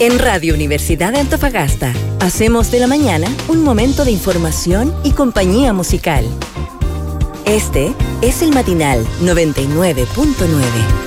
En Radio Universidad de Antofagasta, hacemos de la mañana un momento de información y compañía musical. Este es el Matinal 99.9.